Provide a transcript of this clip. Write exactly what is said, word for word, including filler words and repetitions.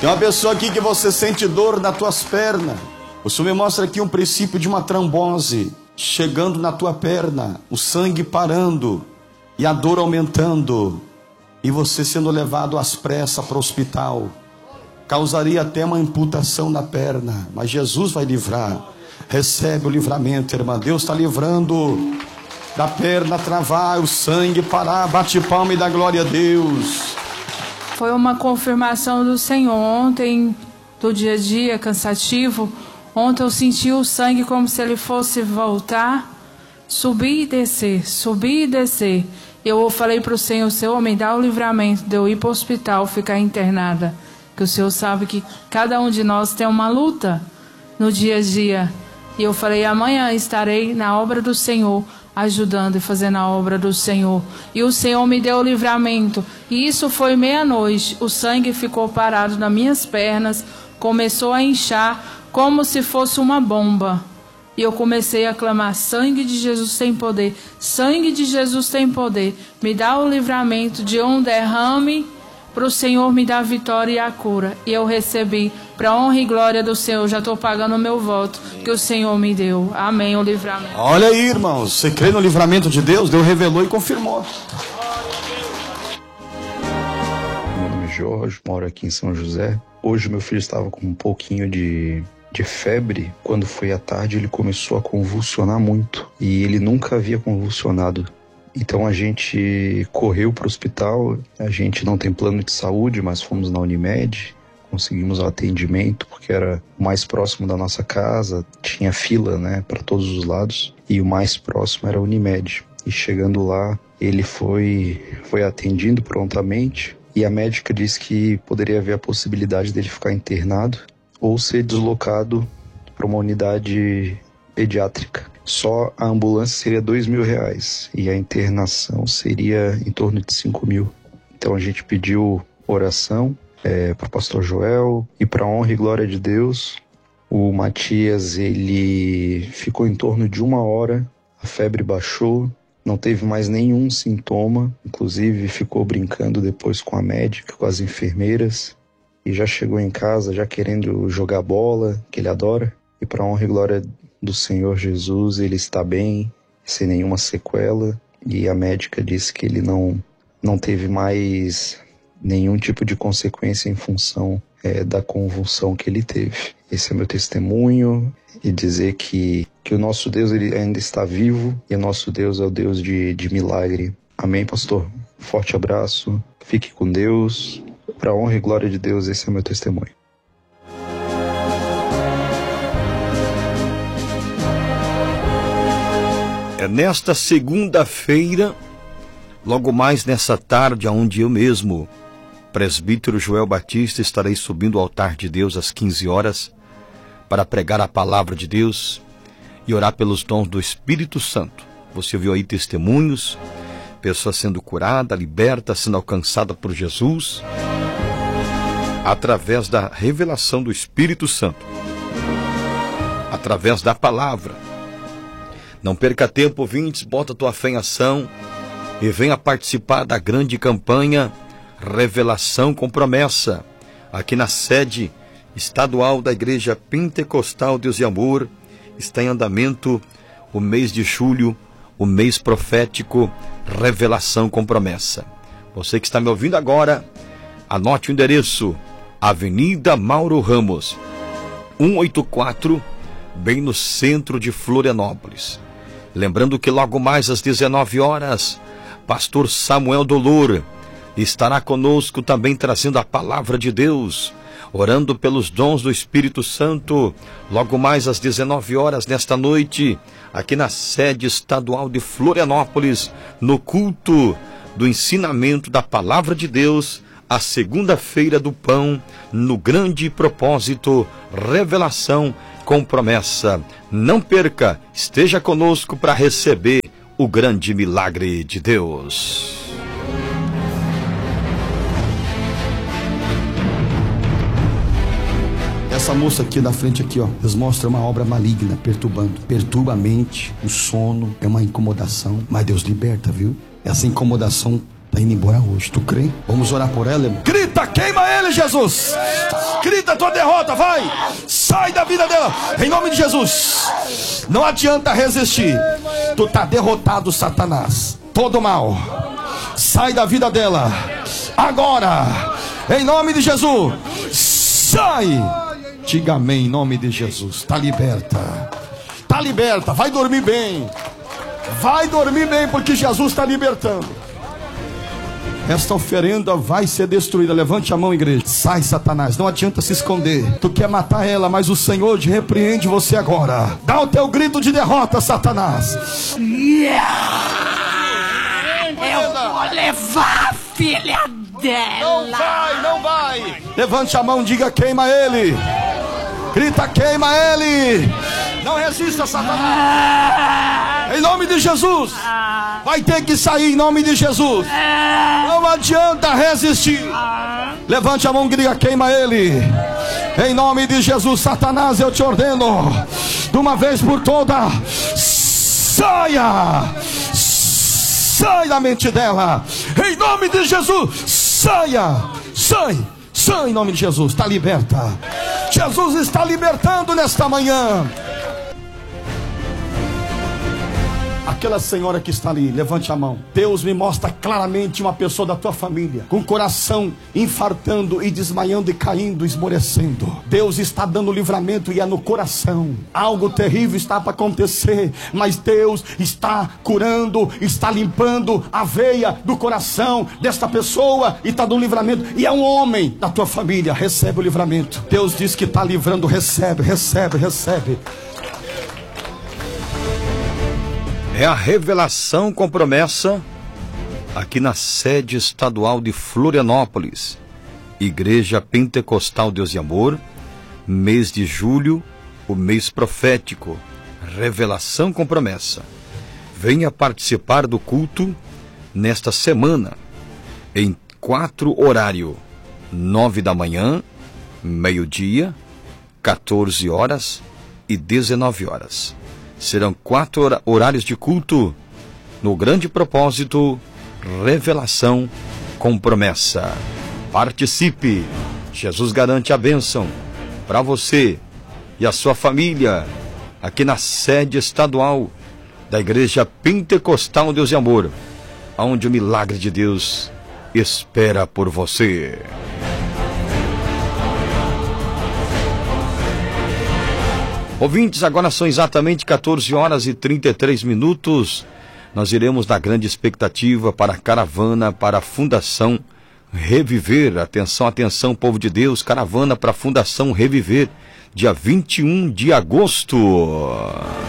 Tem uma pessoa aqui que você sente dor nas tuas pernas. O Senhor me mostra aqui um princípio de uma trombose chegando na tua perna, o sangue parando e a dor aumentando, e você sendo levado às pressas para o hospital. Causaria até uma amputação na perna, mas Jesus vai livrar. Recebe o livramento, irmã. Deus está livrando da perna travar, o sangue parar. Bate palma e dá glória a Deus. Foi uma confirmação do Senhor. Ontem, do dia a dia cansativo, ontem eu senti o sangue como se ele fosse voltar, subir e descer, subir e descer. Eu falei para o Senhor: Senhor, me dá o livramento de eu ir para o hospital, ficar internada. Que o Senhor sabe que cada um de nós tem uma luta no dia a dia. E eu falei: amanhã estarei na obra do Senhor, ajudando e fazendo a obra do Senhor. E o Senhor me deu o livramento. E isso foi meia-noite. O sangue ficou parado nas minhas pernas, começou a inchar como se fosse uma bomba. E eu comecei a clamar: sangue de Jesus tem poder, sangue de Jesus tem poder. Me dá o livramento de um derrame, para o Senhor me dar a vitória e a cura. E eu recebi, para a honra e glória do Senhor. Já estou pagando o meu voto que o Senhor me deu. Amém, o livramento. Olha aí, irmãos, você crê no livramento de Deus? Deus revelou e confirmou. Meu nome é Jorge, moro aqui em São José. Hoje meu filho estava com um pouquinho de, de febre. Quando foi à tarde ele começou a convulsionar muito. E ele nunca havia convulsionado. Então a gente correu para o hospital. A gente não tem plano de saúde, mas fomos na Unimed. Conseguimos o atendimento porque era o mais próximo da nossa casa. Tinha fila, né, para todos os lados. E o mais próximo era a Unimed. E chegando lá, ele foi, foi atendido prontamente. E a médica disse que poderia haver a possibilidade dele ficar internado ou ser deslocado para uma unidade pediátrica. Só a ambulância seria dois mil reais e a internação seria em torno de cinco mil. Então a gente pediu oração é, para o pastor Joel e para a honra e glória de Deus. O Matias, ele ficou em torno de uma hora, a febre baixou, não teve mais nenhum sintoma, inclusive ficou brincando depois com a médica, com as enfermeiras, e já chegou em casa já querendo jogar bola, que ele adora. E para a honra e glória do Senhor Jesus, ele está bem, sem nenhuma sequela, e a médica disse que ele não, não teve mais nenhum tipo de consequência em função é, da convulsão que ele teve. Esse é meu testemunho, e dizer que, que o nosso Deus ele ainda está vivo, e o nosso Deus é o Deus de, de milagre. Amém, pastor? Forte abraço, fique com Deus, para a honra e glória de Deus, esse é meu testemunho. É nesta segunda-feira, logo mais nessa tarde, onde eu mesmo, presbítero Joel Batista, estarei subindo ao altar de Deus às quinze horas para pregar a palavra de Deus e orar pelos dons do Espírito Santo. Você viu aí testemunhos, pessoas sendo curada, liberta, sendo alcançada por Jesus, através da revelação do Espírito Santo, através da palavra. Não perca tempo, ouvintes, bota tua fé em ação e venha participar da grande campanha Revelação com Promessa, aqui na sede estadual da Igreja Pentecostal Deus e Amor. Está em andamento o mês de julho, o mês profético Revelação com Promessa. Você que está me ouvindo agora, anote o endereço: Avenida Mauro Ramos, cento e oitenta e quatro, bem no centro de Florianópolis. Lembrando que logo mais às dezenove horas, pastor Samuel Dolor estará conosco também trazendo a palavra de Deus, orando pelos dons do Espírito Santo, logo mais às dezenove horas nesta noite, aqui na sede estadual de Florianópolis, no culto do ensinamento da palavra de Deus, a segunda-feira do pão, no grande propósito, Revelação com Promessa. Não perca, esteja conosco para receber o grande milagre de Deus. Essa moça aqui na frente aqui, ó, Deus mostra uma obra maligna, perturbando, perturba a mente, o sono, é uma incomodação, mas Deus liberta, viu? Essa incomodação Está indo embora hoje, tu crê? Vamos orar por ela, irmão. Grita, queima ele, Jesus. Grita a tua derrota, vai. Sai da vida dela, em nome de Jesus. Não adianta resistir. Tu está derrotado, Satanás. Todo mal, sai da vida dela agora, em nome de Jesus. Sai. Diga amém, em nome de Jesus. Está liberta. Está liberta, vai dormir bem. Vai dormir bem, porque Jesus está libertando. Esta oferenda vai ser destruída. Levante a mão, igreja. Sai, Satanás, não adianta se esconder. Tu quer matar ela, mas o Senhor te repreende você agora. Dá o teu grito de derrota, Satanás. Eu vou levar a filha dela. Não vai, não vai. Levante a mão, diga queima ele. Grita, queima ele. Não resista, Satanás. Em nome de Jesus. Vai ter que sair em nome de Jesus. Não adianta resistir. Levante a mão, grita, queima ele. Em nome de Jesus, Satanás, eu te ordeno, de uma vez por todas, saia. Sai da mente dela. Em nome de Jesus, saia. Sai. Sai em nome de Jesus. Está liberta. Jesus está libertando nesta manhã. Aquela senhora que está ali, levante a mão. Deus me mostra claramente uma pessoa da tua família, com o coração infartando e desmaiando e caindo, esmorecendo. Deus está dando livramento e é no coração. Algo terrível está para acontecer, mas Deus está curando, está limpando a veia do coração desta pessoa e está dando livramento. E é um homem da tua família, recebe o livramento. Deus diz que está livrando, recebe, recebe, recebe. É a revelação com promessa aqui na sede estadual de Florianópolis, Igreja Pentecostal Deus e Amor, mês de julho, o mês profético, revelação com promessa. Venha participar do culto nesta semana, em quatro horários, nove da manhã, meio-dia, quatorze horas e dezenove horas. Serão quatro horários de culto no grande propósito, revelação com promessa. Participe, Jesus garante a bênção para você e a sua família, aqui na sede estadual da Igreja Pentecostal Deus e Amor, onde o milagre de Deus espera por você. Ouvintes, agora são exatamente quatorze horas e trinta e três minutos. Nós iremos na grande expectativa para a caravana, para a Fundação Reviver. Atenção, atenção, povo de Deus, caravana para a Fundação Reviver, dia vinte e um de agosto.